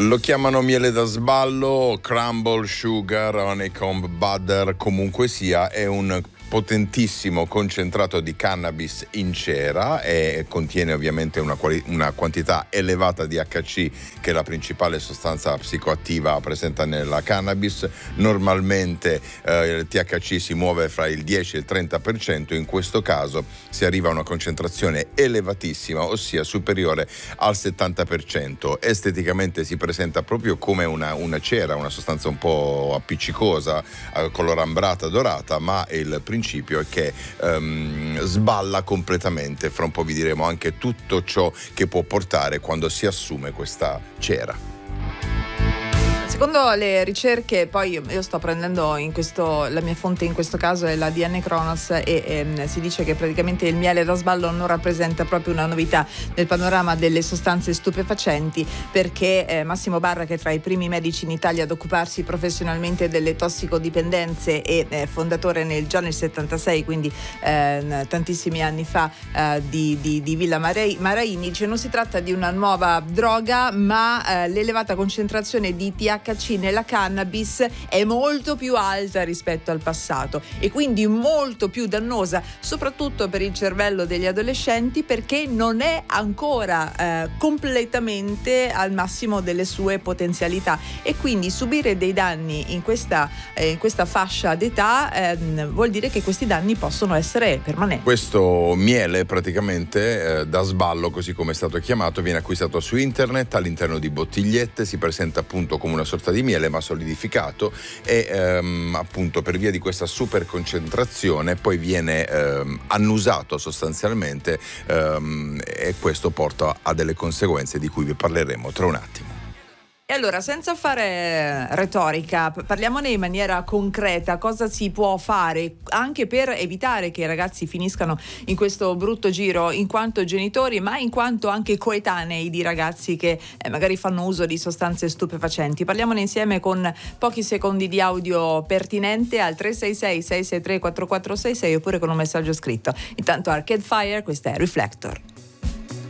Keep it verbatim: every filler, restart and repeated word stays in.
Lo chiamano miele da sballo, crumble sugar, honeycomb butter, comunque sia, è un potentissimo concentrato di cannabis in cera e contiene ovviamente una, quali- una quantità elevata di H C, che è la principale sostanza psicoattiva presente nella cannabis. Normalmente eh, il T H C si muove fra il dieci e il trenta per cento, in questo caso si arriva a una concentrazione elevatissima, ossia superiore al settanta per cento. Esteticamente si presenta proprio come una, una cera, una sostanza un po' appiccicosa, eh, color ambrata, dorata, ma il principio è che um, sballa completamente. Fra un po' vi diremo anche tutto ciò che può portare quando si assume questa cera. Secondo le ricerche, poi io sto prendendo in questo, la mia fonte in questo caso è la D N Chronos, e, e si dice che praticamente il miele da sballo non rappresenta proprio una novità nel panorama delle sostanze stupefacenti, perché eh, Massimo Barra, che è tra i primi medici in Italia ad occuparsi professionalmente delle tossicodipendenze e eh, fondatore nel, già nel settantasei, quindi eh, tantissimi anni fa, eh, di, di, di Villa Marai, Maraini, dice: non si tratta di una nuova droga, ma eh, l'elevata concentrazione di T H C nella cannabis è molto più alta rispetto al passato e quindi molto più dannosa, soprattutto per il cervello degli adolescenti, perché non è ancora eh, completamente al massimo delle sue potenzialità, e quindi subire dei danni in questa, eh, in questa fascia d'età eh, vuol dire che questi danni possono essere permanenti. Questo miele praticamente eh, da sballo, così come è stato chiamato, viene acquistato su internet all'interno di bottigliette, si presenta appunto come una sorta di miele ma solidificato, e ehm, appunto per via di questa super concentrazione poi viene ehm, annusato sostanzialmente, ehm, e questo porta a delle conseguenze di cui vi parleremo tra un attimo. E allora, senza fare retorica, parliamone in maniera concreta. Cosa si può fare anche per evitare che i ragazzi finiscano in questo brutto giro, in quanto genitori, ma in quanto anche coetanei di ragazzi che eh, magari fanno uso di sostanze stupefacenti? Parliamone insieme con pochi secondi di audio pertinente al tre sei sei sei sei tre quattro quattro sei sei oppure con un messaggio scritto. Intanto Arcade Fire, questa è Reflector.